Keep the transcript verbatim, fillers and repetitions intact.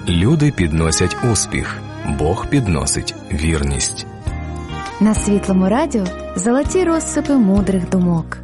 Люди підносять успіх, Бог підносить вірність. На Світлому радіо золоті розсипи мудрих думок.